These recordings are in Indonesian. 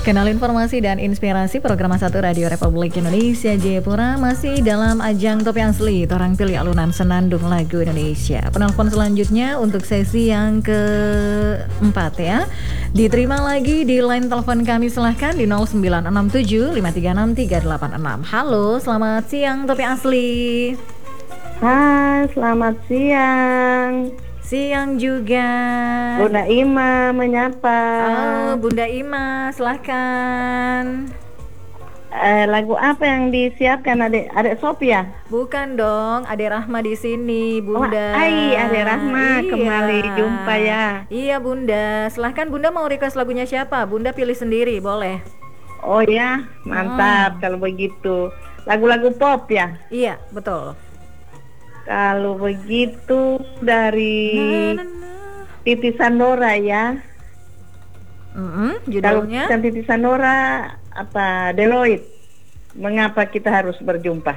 Kanal informasi dan inspirasi program 1 Radio Republik Indonesia Jayapura masih dalam ajang Topi Asli. Torang pilih alunan senandung lagu Indonesia. Penelpon selanjutnya untuk sesi yang keempat ya. Diterima lagi di line telepon kami, silahkan di 0967 536 386. Halo, selamat siang Topi Asli. Hai, selamat siang. Siang juga. Bunda Ima menyapa. Oh, Bunda Ima, silahkan. Lagu apa yang disiapkan adik Sophia? Bukan dong, Ade Rahma di sini, Bunda. Ade Rahma, iya. Kembali jumpa ya. Iya Bunda, silahkan Bunda mau request lagunya siapa? Bunda pilih sendiri, boleh. Oh ya, mantap kalau begitu. Lagu-lagu pop ya? Iya, betul. Kalau begitu dari Titi Sandora ya. Judulnya? Kalau Titi Sandora apa Deloitte? Mengapa kita harus berjumpa?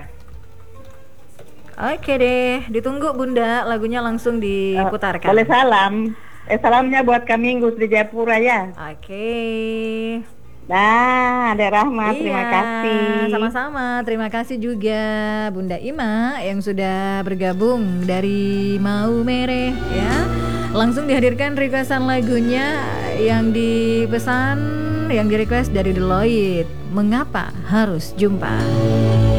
Oke deh, ditunggu Bunda, lagunya langsung diputarkan. Boleh salam. Salamnya buat Kaminggus di Jayapura ya. Oke. Nah, Ade Rahma, terima kasih. Sama-sama, terima kasih juga Bunda Ima yang sudah bergabung dari Maumere ya. Langsung dihadirkan requestan lagunya yang dipesan, yang di request dari Deloitte. Mengapa harus jumpa?